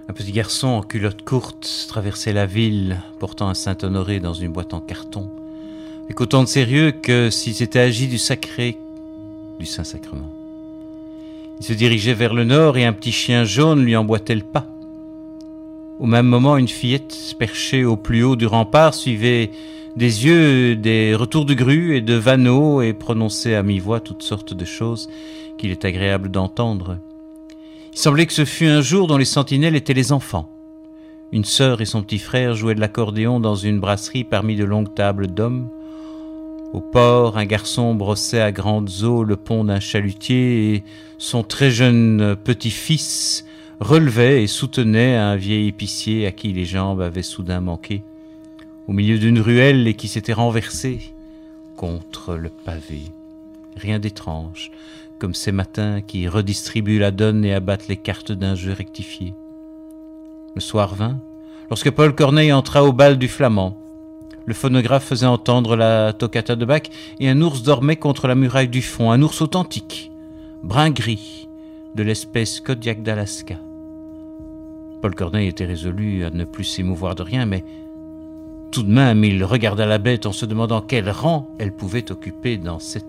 Un petit garçon en culotte courte traversait la ville, portant un Saint-Honoré dans une boîte en carton, avec autant de sérieux que s'il s'était agi du sacré du Saint-Sacrement. Il se dirigeait vers le nord et un petit chien jaune lui emboîtait le pas. Au même moment, une fillette perchée au plus haut du rempart suivait des yeux des retours de grue et de vanneaux et prononçait à mi-voix toutes sortes de choses qu'il est agréable d'entendre. Il semblait que ce fût un jour dont les sentinelles étaient les enfants. Une sœur et son petit frère jouaient de l'accordéon dans une brasserie parmi de longues tables d'hommes. Au port, un garçon brossait à grandes eaux le pont d'un chalutier et son très jeune petit-fils relevait et soutenait un vieil épicier à qui les jambes avaient soudain manqué, au milieu d'une ruelle et qui s'était renversé contre le pavé. Rien d'étrange, comme ces matins qui redistribuent la donne et abattent les cartes d'un jeu rectifié. Le soir vint, lorsque Paul Corneille entra au bal du Flamand. Le phonographe faisait entendre la toccata de Bach et un ours dormait contre la muraille du fond, un ours authentique, brun-gris, de l'espèce Kodiak d'Alaska. Paul Corneille était résolu à ne plus s'émouvoir de rien, mais tout de même il regarda la bête en se demandant quel rang elle pouvait occuper dans cette